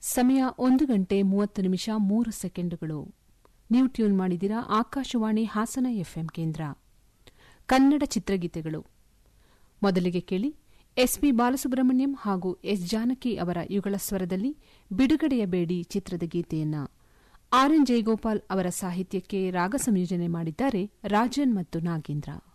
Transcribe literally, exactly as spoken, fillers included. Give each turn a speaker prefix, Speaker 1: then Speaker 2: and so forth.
Speaker 1: ಸಮಯ ಒಂದು ಗಂಟೆ ಮೂವತ್ತು ನಿಮಿಷ ಮೂರು ಸೆಕೆಂಡುಗಳು. ನೀವು ಟ್ಯೂನ್ ಮಾಡಿದಿರಾ ಆಕಾಶವಾಣಿ ಹಾಸನ ಎಫ್ಎಂ ಕೇಂದ್ರ. ಕನ್ನಡ ಚಿತ್ರಗೀತೆಗಳು. ಮೊದಲಿಗೆ ಕೇಳಿ ಎಸ್ಪಿ ಬಾಲಸುಬ್ರಹ್ಮಣ್ಯಂ ಹಾಗೂ ಎಸ್ ಜಾನಕಿ ಅವರ ಯುಗಳ ಸ್ವರದಲ್ಲಿ ಬಿಡುಗಡೆಯ ಬೇಡಿ ಚಿತ್ರದ ಗೀತೆಯನ್ನ ಆರ್ ಎನ್ ಜಯಗೋಪಾಲ್ ಅವರ ಸಾಹಿತ್ಯಕ್ಕೆ ರಾಗ ಸಂಯೋಜನೆ ಮಾಡಿದ್ದಾರೆ ರಾಜನ್ ಮತ್ತು ನಾಗೇಂದ್ರ.